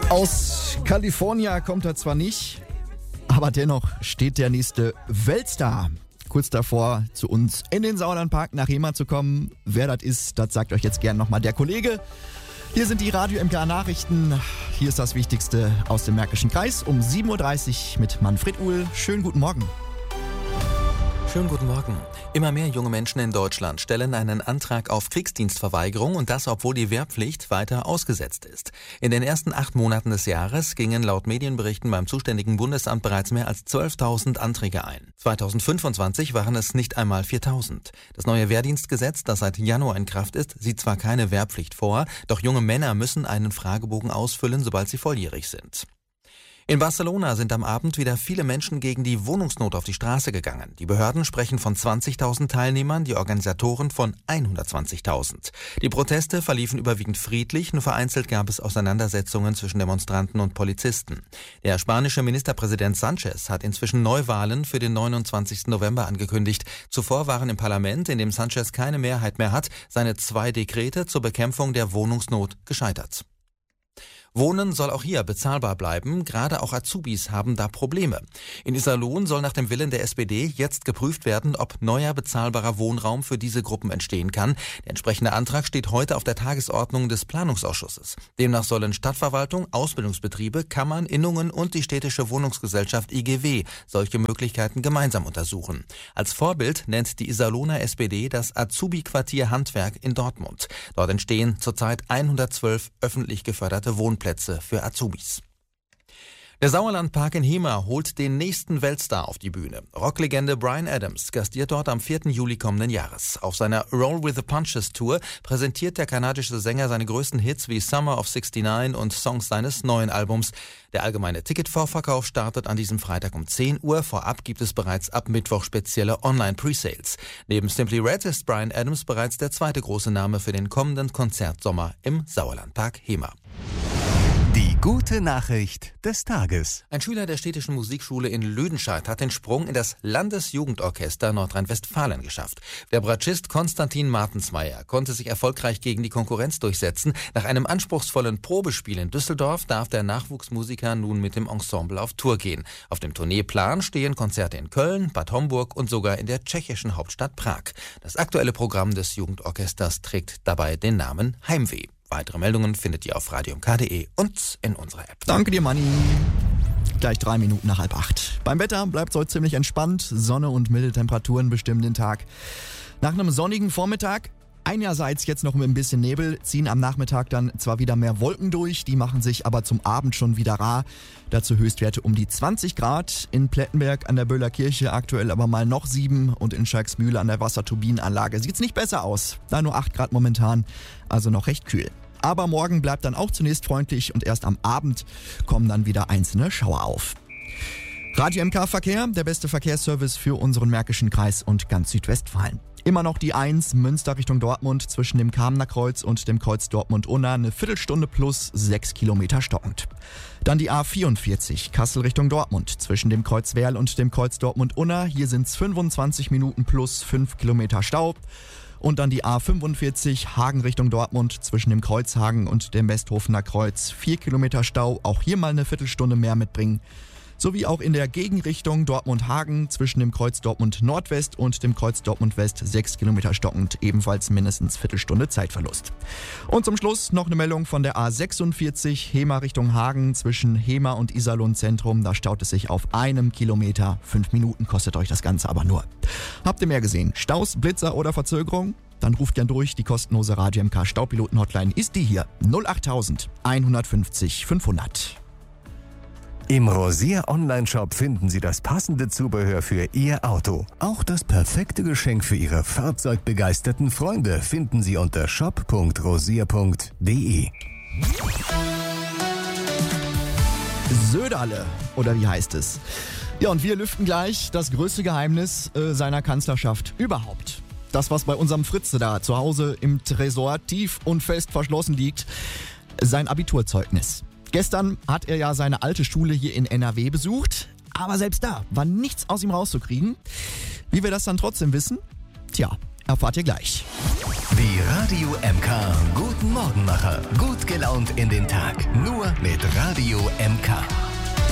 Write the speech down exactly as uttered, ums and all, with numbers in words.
Aus Kalifornien kommt er zwar nicht, aber dennoch steht der nächste Weltstar kurz davor, zu uns in den Sauerlandpark nach Hemer zu kommen. Wer das ist, das sagt euch jetzt gern nochmal der Kollege. Hier sind die Radio M K Nachrichten. Hier ist das Wichtigste aus dem Märkischen Kreis um sieben Uhr dreißig mit Manfred Uhl. Schönen guten Morgen. Schönen guten Morgen. Immer mehr junge Menschen in Deutschland stellen einen Antrag auf Kriegsdienstverweigerung und das, obwohl die Wehrpflicht weiter ausgesetzt ist. In den ersten acht Monaten des Jahres gingen laut Medienberichten beim zuständigen Bundesamt bereits mehr als zwölftausend Anträge ein. zweitausendfünfundzwanzig waren es nicht einmal viertausend. Das neue Wehrdienstgesetz, das seit Januar in Kraft ist, sieht zwar keine Wehrpflicht vor, doch junge Männer müssen einen Fragebogen ausfüllen, sobald sie volljährig sind. In Barcelona sind am Abend wieder viele Menschen gegen die Wohnungsnot auf die Straße gegangen. Die Behörden sprechen von zwanzigtausend Teilnehmern, die Organisatoren von hundertzwanzigtausend. Die Proteste verliefen überwiegend friedlich, nur vereinzelt gab es Auseinandersetzungen zwischen Demonstranten und Polizisten. Der spanische Ministerpräsident Sanchez hat inzwischen Neuwahlen für den neunundzwanzigsten November angekündigt. Zuvor waren im Parlament, in dem Sanchez keine Mehrheit mehr hat, seine zwei Dekrete zur Bekämpfung der Wohnungsnot gescheitert. Wohnen soll auch hier bezahlbar bleiben, gerade auch Azubis haben da Probleme. In Iserlohn soll nach dem Willen der S P D jetzt geprüft werden, ob neuer bezahlbarer Wohnraum für diese Gruppen entstehen kann. Der entsprechende Antrag steht heute auf der Tagesordnung des Planungsausschusses. Demnach sollen Stadtverwaltung, Ausbildungsbetriebe, Kammern, Innungen und die städtische Wohnungsgesellschaft I G W solche Möglichkeiten gemeinsam untersuchen. Als Vorbild nennt die Iserlohner S P D das Azubi-Quartier Handwerk in Dortmund. Dort entstehen zurzeit hundertzwölf öffentlich geförderte Wohnplätze für Azubis. Der Sauerlandpark in Hemer holt den nächsten Weltstar auf die Bühne. Rocklegende Bryan Adams gastiert dort am vierten Juli kommenden Jahres. Auf seiner Roll with the Punches Tour präsentiert der kanadische Sänger seine größten Hits wie Summer of neunundsiebzig und Songs seines neuen Albums. Der allgemeine Ticketvorverkauf startet an diesem Freitag um zehn Uhr. Vorab gibt es bereits ab Mittwoch spezielle Online-Presales. Neben Simply Red ist Bryan Adams bereits der zweite große Name für den kommenden Konzertsommer im Sauerlandpark Hemer. Die gute Nachricht des Tages. Ein Schüler der städtischen Musikschule in Lüdenscheid hat den Sprung in das Landesjugendorchester Nordrhein-Westfalen geschafft. Der Bratschist Konstantin Martensmeier konnte sich erfolgreich gegen die Konkurrenz durchsetzen. Nach einem anspruchsvollen Probespiel in Düsseldorf darf der Nachwuchsmusiker nun mit dem Ensemble auf Tour gehen. Auf dem Tourneeplan stehen Konzerte in Köln, Bad Homburg und sogar in der tschechischen Hauptstadt Prag. Das aktuelle Programm des Jugendorchesters trägt dabei den Namen Heimweh. Weitere Meldungen findet ihr auf radio m k punkt d e und in unserer App. Danke dir, Manni. Gleich drei Minuten nach halb acht. Beim Wetter bleibt es heute ziemlich entspannt. Sonne und milde Temperaturen bestimmen den Tag. Nach einem sonnigen Vormittag, einerseits jetzt noch mit ein bisschen Nebel, ziehen am Nachmittag dann zwar wieder mehr Wolken durch, die machen sich aber zum Abend schon wieder rar. Dazu Höchstwerte um die zwanzig Grad, in Plettenberg an der Böhler Kirche aktuell aber mal noch sieben und in Schalksmühle an der Wasserturbinenanlage sieht's nicht besser aus. Da nur acht Grad momentan, also noch recht kühl. Aber morgen bleibt dann auch zunächst freundlich und erst am Abend kommen dann wieder einzelne Schauer auf. Radio M K Verkehr, der beste Verkehrsservice für unseren Märkischen Kreis und ganz Südwestfalen. Immer noch die eins, Münster Richtung Dortmund, zwischen dem Kamener Kreuz und dem Kreuz Dortmund-Unna, eine Viertelstunde plus sechs Kilometer stockend. Dann die A vierundvierzig, Kassel Richtung Dortmund, zwischen dem Kreuz Werl und dem Kreuz Dortmund-Unna, hier sind es fünfundzwanzig Minuten plus fünf Kilometer Stau. Und dann die A fünfundvierzig, Hagen Richtung Dortmund, zwischen dem Kreuz Hagen und dem Westhofener Kreuz, vier Kilometer Stau, auch hier mal eine Viertelstunde mehr mitbringen. Sowie auch in der Gegenrichtung Dortmund-Hagen zwischen dem Kreuz Dortmund-Nordwest und dem Kreuz Dortmund-West sechs Kilometer stockend, ebenfalls mindestens Viertelstunde Zeitverlust. Und zum Schluss noch eine Meldung von der A sechsundvierzig, Hemer Richtung Hagen zwischen Hemer und Iserlohn Zentrum. Da staut es sich auf einem Kilometer. Fünf Minuten kostet euch das Ganze aber nur. Habt ihr mehr gesehen? Staus, Blitzer oder Verzögerung? Dann ruft gern durch. Die kostenlose Radio M K Staupiloten-Hotline ist die hier. null acht eins fünfzig fünfhundert. Im Rosier Online-Shop finden Sie das passende Zubehör für Ihr Auto. Auch das perfekte Geschenk für Ihre fahrzeugbegeisterten Freunde finden Sie unter shop punkt rosier punkt d e. Söderle, oder wie heißt es? Ja, und wir lüften gleich das größte Geheimnis äh, seiner Kanzlerschaft überhaupt. Das, was bei unserem Fritze da zu Hause im Tresor tief und fest verschlossen liegt, sein Abiturzeugnis. Gestern hat er ja seine alte Schule hier in N R W besucht, aber selbst da war nichts aus ihm rauszukriegen. Wie wir das dann trotzdem wissen? Tja, Erfahrt ihr gleich. Die Radio M K Guten Morgenmacher. Gut gelaunt in den Tag. Nur mit Radio M K.